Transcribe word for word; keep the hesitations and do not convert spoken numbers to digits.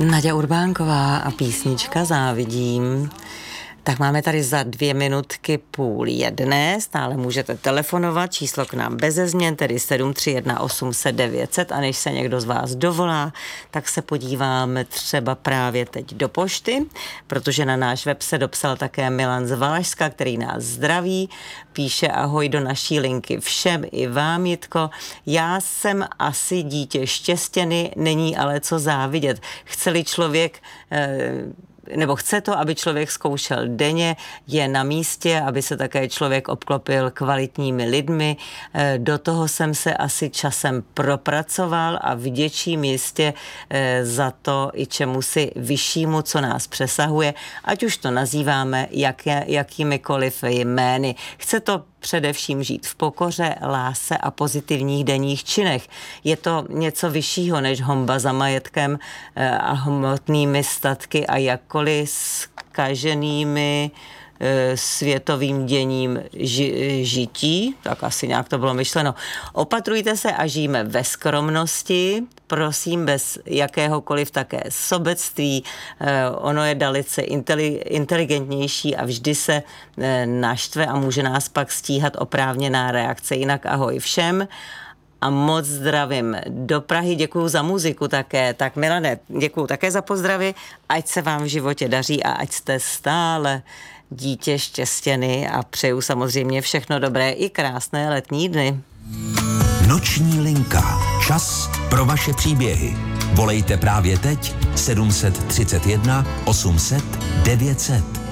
Naďa Urbánková a písnička Závidím. Tak máme tady za dvě minutky půl jedné, stále můžete telefonovat, číslo k nám beze změn, tedy sedm tři jedna osm set devět set, a než se někdo z vás dovolá, tak se podíváme třeba právě teď do pošty, protože na náš web se dopsal také Milan z Valašska, který nás zdraví, píše: ahoj do naší linky všem i vám, Jitko, já jsem asi dítě štěstěny, není ale co závidět. Chce-li člověk eh, nebo chce to, aby člověk zkoušel denně, je na místě, aby se také člověk obklopil kvalitními lidmi. Do toho jsem se asi časem propracoval a vděčím jistě za to i čemu si vyššímu, co nás přesahuje, ať už to nazýváme jaké, jakýmikoliv jmény. Chce to především žít v pokoře, lásce a pozitivních denních činech. Je to něco vyššího než honba za majetkem a hmotnými statky a jakkoliv zkaženými světovým děním ži, žití, tak asi nějak to bylo myšleno. Opatrujte se a žijeme ve skromnosti, prosím, bez jakéhokoliv také sobectví. Ono je dalece inteligentnější a vždy se naštve a může nás pak stíhat oprávněná reakce. Jinak ahoj všem. A moc zdravím do Prahy, děkuju za muziku také. Tak Milane, děkuju také za pozdravy, ať se vám v životě daří a ať jste stále dítě štěstěny a přeju samozřejmě všechno dobré i krásné letní dny. Noční linka. Čas pro vaše příběhy. Volejte právě teď sedm tři jedna osm set devět set.